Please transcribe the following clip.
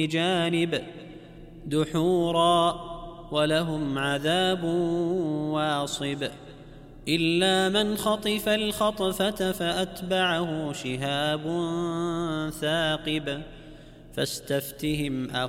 جانب دحورا ولهم عذاب واصب إلا من خطف الخطفة فأتبعه شهاب ثاقب فاستفتهم